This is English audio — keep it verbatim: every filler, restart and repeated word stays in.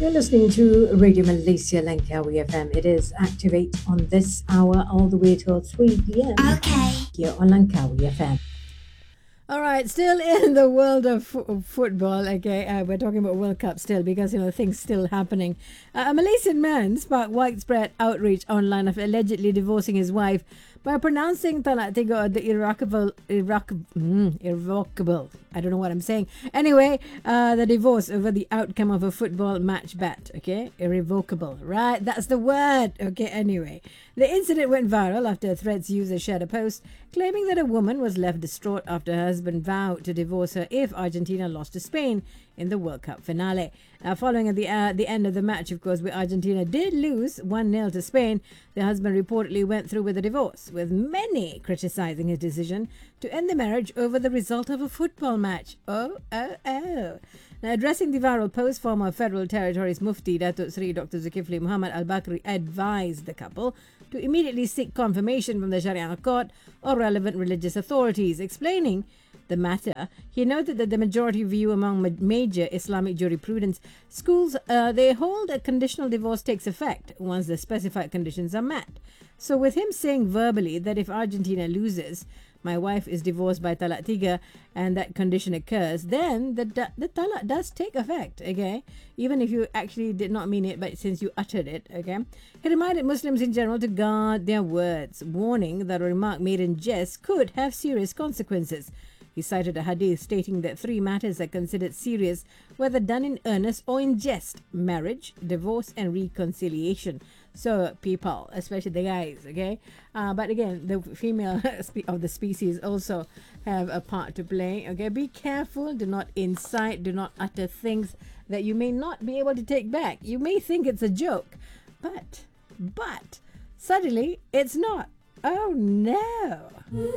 You're listening to Radio Malaysia Langkawi F M. It is Activate on this hour all the way till three p.m. Okay. here on Langkawi F M. All right, still in the world of f- football, okay, uh, we're talking about World Cup still because, you know, things still happening. Uh, a Malaysian man sparked widespread outrage online of allegedly divorcing his wife by pronouncing talak tiga the irrevocable, irrevocable, mm, irrevocable, I don't know what I'm saying. Anyway, uh, the divorce over the outcome of a football match bet, okay, irrevocable, right? That's the word, okay, anyway. The incident went viral after a Threads user shared a post claiming that a woman was left distraught after her husband vowed to divorce her if Argentina lost to Spain in the World Cup finale. Uh, following at the uh, the end of the match, of course, where Argentina did lose one nil to Spain, the husband reportedly went through with a divorce, with many criticizing his decision to end the marriage over the result of a football match. Oh, oh, oh. Now, addressing the viral post, former Federal Territories Mufti Datuk Seri Doctor Zulkifli Muhammad Al-Bakri advised the couple to immediately seek confirmation from the Sharia court or relevant religious authorities, explaining the matter. He noted that the majority view among ma- major Islamic jurisprudence schools, uh, they hold a conditional divorce takes effect once the specified conditions are met. So with him saying verbally that if Argentina loses, my wife is divorced by talak tiga and that condition occurs, then the, the talak does take effect, okay? Even if you actually did not mean it, but since you uttered it, okay? He reminded Muslims in general to guard their words, warning that a remark made in jest could have serious consequences. He cited a hadith stating that three matters are considered serious, whether done in earnest or in jest: marriage, divorce, and reconciliation. So, people, especially the guys, okay? Uh, but again, the female of the species also have a part to play, okay? Be careful, do not incite, do not utter things that you may not be able to take back. You may think it's a joke, but, but, suddenly, it's not. Oh, no.